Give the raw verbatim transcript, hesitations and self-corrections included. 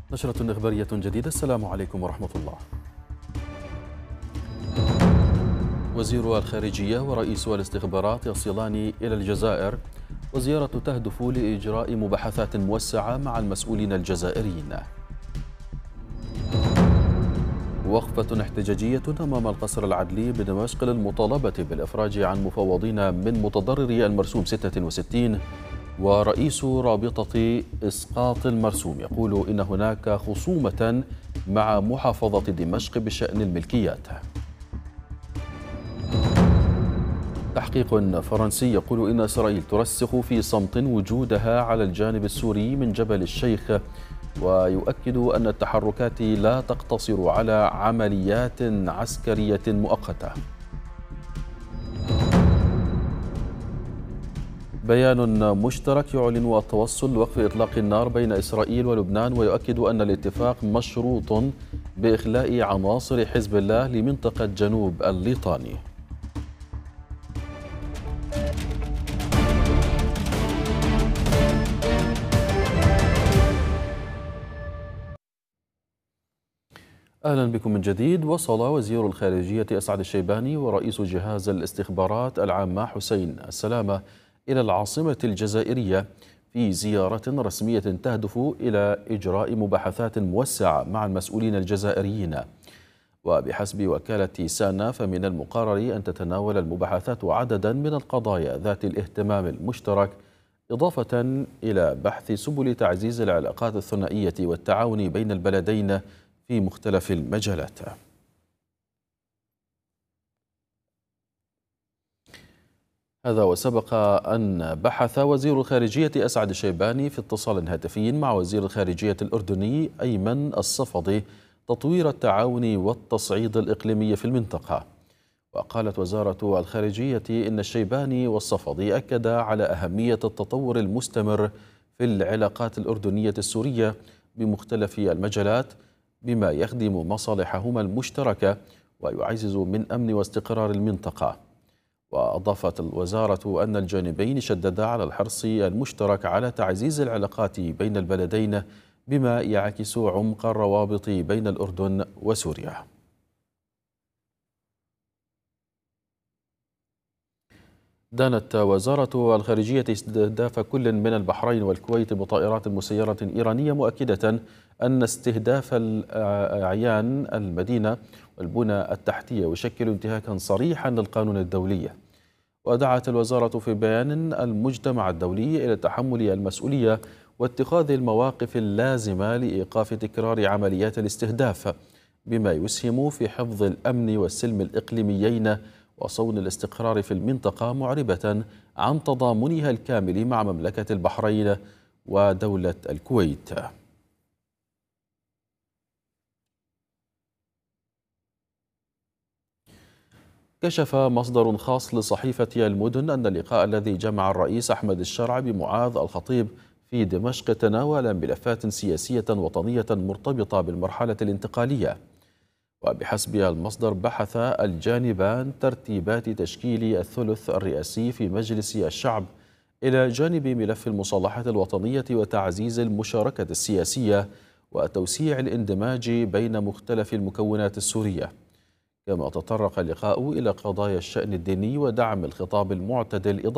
نشرة إخبارية جديدة. السلام عليكم ورحمة الله. وزير الخارجية ورئيس الاستخبارات يصلان إلى الجزائر، وزيارة تهدف لإجراء مباحثات موسعة مع المسؤولين الجزائريين. وقفة احتجاجية أمام القصر العدلي بدمشق للمطالبة بالإفراج عن مفوضين من متضرري المرسوم ستة وستين. ورئيس رابطة إسقاط المرسوم يقول إن هناك خصومة مع محافظة دمشق بشأن الملكيات. تحقيق فرنسي يقول إن إسرائيل ترسخ في صمت وجودها على الجانب السوري من جبل الشيخ، ويؤكد أن التحركات لا تقتصر على عمليات عسكرية مؤقتة. بيان مشترك يعلن التوصل لوقف إطلاق النار بين إسرائيل ولبنان، ويؤكد أن الاتفاق مشروط بإخلاء عناصر حزب الله لمنطقة جنوب الليطاني. أهلا بكم من جديد. وصل وزير الخارجية أسعد الشيباني ورئيس جهاز الاستخبارات العامة حسين السلامة إلى العاصمة الجزائرية في زيارة رسمية تهدف إلى إجراء مباحثات موسعة مع المسؤولين الجزائريين. وبحسب وكالة سانا فمن المقرر أن تتناول المباحثات عددا من القضايا ذات الاهتمام المشترك، إضافة إلى بحث سبل تعزيز العلاقات الثنائية والتعاون بين البلدين في مختلف المجالات. هذا وسبق أن بحث وزير الخارجية أسعد الشيباني في اتصال هاتفي مع وزير الخارجية الأردني أيمن الصفدي تطوير التعاون والتصعيد الإقليمي في المنطقة. وقالت وزارة الخارجية إن الشيباني والصفدي أكدا على أهمية التطور المستمر في العلاقات الأردنية السورية بمختلف المجالات، بما يخدم مصالحهما المشتركة ويعزز من أمن واستقرار المنطقة. وأضافت الوزارة أن الجانبين شددا على الحرص المشترك على تعزيز العلاقات بين البلدين، بما يعكس عمق الروابط بين الأردن وسوريا. دانت وزارة الخارجية استهداف كل من البحرين والكويت بطائرات مسيرة إيرانية، مؤكدة أن استهداف الأعيان المدينة والبنى التحتية يشكل انتهاكا صريحا للقانون الدولي. ودعت الوزارة في بيان المجتمع الدولي إلى تحمل المسؤولية واتخاذ المواقف اللازمة لإيقاف تكرار عمليات الاستهداف، بما يسهم في حفظ الأمن والسلم الإقليميين وصون الاستقرار في المنطقة، معربة عن تضامنها الكامل مع مملكة البحرين ودولة الكويت. كشف مصدر خاص لصحيفة المدن أن اللقاء الذي جمع الرئيس أحمد الشرع بمعاذ الخطيب في دمشق تناول ملفات سياسية وطنية مرتبطة بالمرحلة الانتقالية. وبحسب المصدر بحث الجانبان ترتيبات تشكيل الثلث الرئاسي في مجلس الشعب، إلى جانب ملف المصالحة الوطنية وتعزيز المشاركة السياسية وتوسيع الاندماج بين مختلف المكونات السورية. كما تطرق اللقاء إلى قضايا الشأن الديني ودعم الخطاب المعتدل،